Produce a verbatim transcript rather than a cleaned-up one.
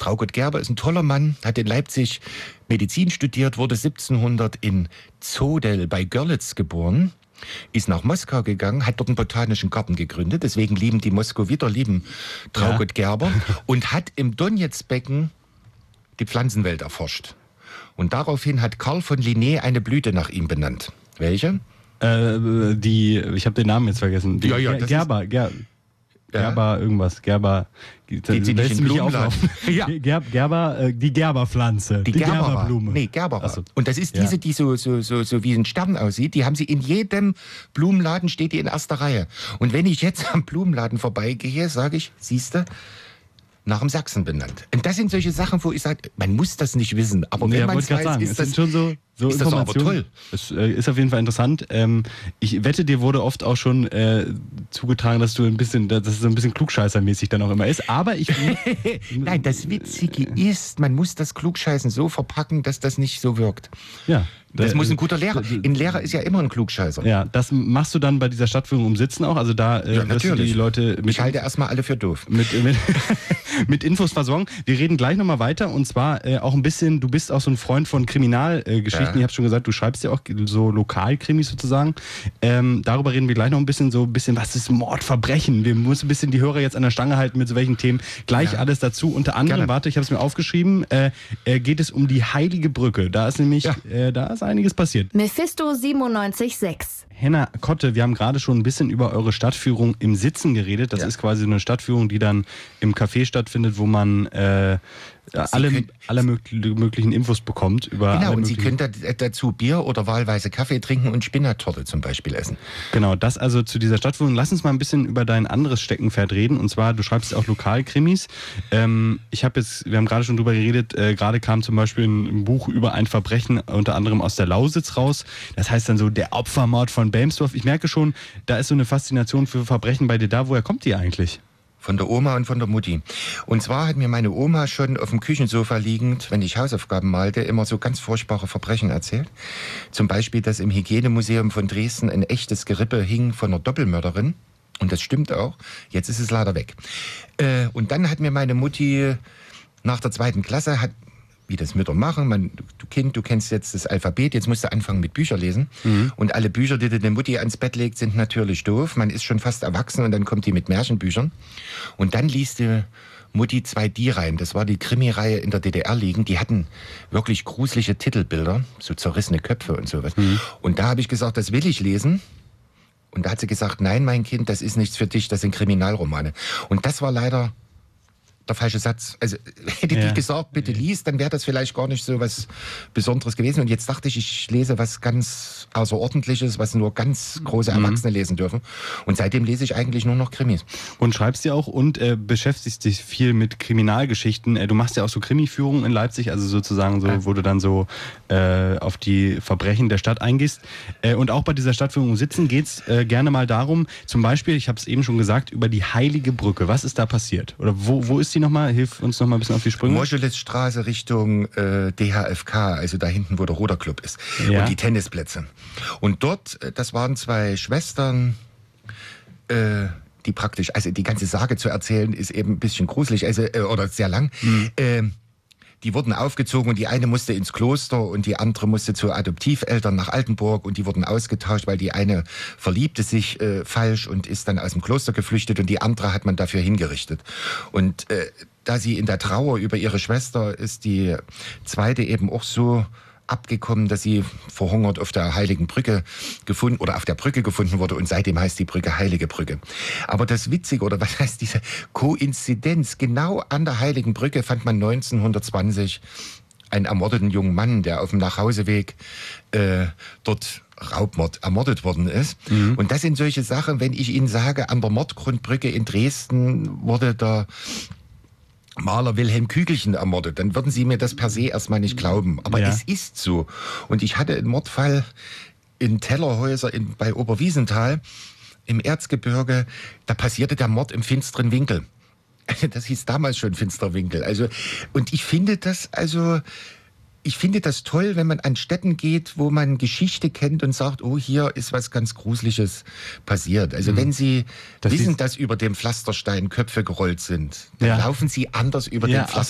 Traugott Gerber ist ein toller Mann, hat in Leipzig Medizin studiert, wurde siebzehnhundert in Zodel bei Görlitz geboren, ist nach Moskau gegangen, hat dort einen botanischen Garten gegründet, deswegen lieben die Moskowiter, lieben Traugott ja. Gerber und hat im Donetsbecken die Pflanzenwelt erforscht. Und daraufhin hat Karl von Linné eine Blüte nach ihm benannt. Welche? Äh, die, ich habe den Namen jetzt vergessen. Die ja, ja, Ger- Gerber, Ger- Gerber, irgendwas, Gerber. Die, die, die nicht in Blumenladen. Ja. Ger- Gerber, äh, die Gerberpflanze. Die, die Gerbera. Gerberblume. Nee, Gerbera. So. Und das ist diese, Ja. die so, so, so, so wie ein Stern aussieht. Die haben sie in jedem Blumenladen, steht die in erster Reihe. Und wenn ich jetzt am Blumenladen vorbeigehe, sage ich, siehste, nach dem Sachsen benannt. Und das sind solche Sachen, wo ich sage, man muss das nicht wissen. Aber wenn ja, man es weiß, sagen, ist es das sind schon so, so ist das aber toll. Es äh, ist auf jeden Fall interessant. Ähm, ich wette, dir wurde oft auch schon äh, zugetragen, dass du ein bisschen, dass es so ein bisschen klugscheißermäßig dann auch immer ist. Aber ich Nein, das Witzige ist, man muss das Klugscheißen so verpacken, dass das nicht so wirkt. Ja. Das der, muss ein guter Lehrer. Ein Lehrer ist ja immer ein Klugscheißer. Ja, das machst du dann bei dieser Stadtführung um Sitzen auch? Also da äh, ja, wirst du die Leute mit, ich halte erstmal alle für doof. Mit, mit, mit Infos versorgen. Wir reden gleich nochmal weiter und zwar äh, auch ein bisschen, du bist auch so ein Freund von Kriminalgeschichten. Äh, ja. Ich habe schon gesagt, du schreibst ja auch so Lokalkrimis sozusagen. Ähm, darüber reden wir gleich noch ein bisschen, so ein bisschen, was ist Mord, Verbrechen? Wir müssen ein bisschen die Hörer jetzt an der Stange halten mit so welchen Themen. Gleich ja. alles dazu. Unter anderem, Gerne. warte, ich habe es mir aufgeschrieben, äh, äh, geht es um die Heilige Brücke. Da ist nämlich, ja. äh, da ist einiges passiert. Mephisto siebenundneunzig Komma sechs. Henna Kotte, wir haben gerade schon ein bisschen über eure Stadtführung im Sitzen geredet. Das ja. ist quasi eine Stadtführung, die dann im Café stattfindet, wo man äh, alle, können, alle möglichen Infos bekommt. Über genau, alle und Sie können da, dazu Bier oder wahlweise Kaffee trinken und Spinattorte zum Beispiel essen. Genau, das also zu dieser Stadtführung. Lass uns mal ein bisschen über dein anderes Steckenpferd reden. Und zwar, du schreibst auch Lokalkrimis. Ähm, ich habe jetzt, wir haben gerade schon drüber geredet, äh, gerade kam zum Beispiel ein, ein Buch über ein Verbrechen, unter anderem aus der Lausitz raus. Das heißt dann so, der Opfermord von Belmsdorf. Ich merke schon, da ist so eine Faszination für Verbrechen bei dir da. Woher kommt die eigentlich? Von der Oma und von der Mutti. Und zwar hat mir meine Oma schon auf dem Küchensofa liegend, wenn ich Hausaufgaben malte, immer so ganz furchtbare Verbrechen erzählt. Zum Beispiel, dass im Hygienemuseum von Dresden ein echtes Gerippe hing von einer Doppelmörderin. Und das stimmt auch. Jetzt ist es leider weg. Äh, und dann hat mir meine Mutti nach der zweiten Klasse, hat, wie das Mütter machen, man, du Kind, du kennst jetzt das Alphabet, jetzt musst du anfangen mit Bücher lesen. Mhm. Und alle Bücher, die dir die Mutti ans Bett legt, sind natürlich doof. Man ist schon fast erwachsen und dann kommt die mit Märchenbüchern. Und dann liest die Mutti zwei Die rein. Das war die Krimireihe in der D D R liegen. Die hatten wirklich gruselige Titelbilder, so zerrissene Köpfe und sowas. Mhm. Und da habe ich gesagt, das will ich lesen. Und da hat sie gesagt, nein, mein Kind, das ist nichts für dich, das sind Kriminalromane. Und das war leider der falsche Satz. Also hätte ja. die gesagt, bitte lies, dann wäre das vielleicht gar nicht so was Besonderes gewesen. Und jetzt dachte ich, ich lese was ganz Außerordentliches, was nur ganz große Erwachsene mhm. lesen dürfen. Und seitdem lese ich eigentlich nur noch Krimis. Und schreibst ja auch und äh, beschäftigst dich viel mit Kriminalgeschichten. Äh, du machst ja auch so Krimiführungen in Leipzig, also sozusagen so, ja. wo du dann so äh, auf die Verbrechen der Stadt eingehst. Äh, und auch bei dieser Stadtführung Sitzen geht es äh, gerne mal darum, zum Beispiel, ich habe es eben schon gesagt, über die Heilige Brücke. Was ist da passiert? Oder wo, wo ist die nochmal? Hilf uns nochmal ein bisschen auf die Sprünge. Moscheles-Straße Richtung äh, D H F K, also da hinten, wo der Ruderclub ist. Ja. Und die Tennisplätze. Und dort, das waren zwei Schwestern, äh, die praktisch, also die ganze Sage zu erzählen, ist eben ein bisschen gruselig, also, äh, oder sehr lang. Mhm. Äh, Die wurden aufgezogen und die eine musste ins Kloster und die andere musste zu Adoptiveltern nach Altenburg und die wurden ausgetauscht, weil die eine verliebte sich äh, falsch und ist dann aus dem Kloster geflüchtet und die andere hat man dafür hingerichtet. Und äh, da sie in der Trauer über ihre Schwester ist die zweite eben auch so abgekommen, dass sie verhungert auf der Heiligen Brücke gefunden oder auf der Brücke gefunden wurde und seitdem heißt die Brücke Heilige Brücke. Aber das Witzige oder was heißt diese Koinzidenz, genau an der Heiligen Brücke fand man neunzehnhundertzwanzig einen ermordeten jungen Mann, der auf dem Nachhauseweg äh, dort Raubmord ermordet worden ist. Mhm. Und das sind solche Sachen, wenn ich Ihnen sage, an der Mordgrundbrücke in Dresden wurde der Maler Wilhelm Kügelchen ermordet, dann würden Sie mir das per se erstmal nicht glauben. Aber ja. es ist so. Und ich hatte einen Mordfall in Tellerhäuser in, bei Oberwiesenthal im Erzgebirge. Da passierte der Mord im finsteren Winkel. Das hieß damals schon finsterer Winkel. Also, und ich finde das also... Ich finde das toll, wenn man an Städten geht, wo man Geschichte kennt und sagt, oh, hier ist was ganz Gruseliges passiert. Also mhm. wenn Sie das wissen, dass über dem Pflasterstein Köpfe gerollt sind, dann ja. laufen Sie anders über ja, den Pflasterstein.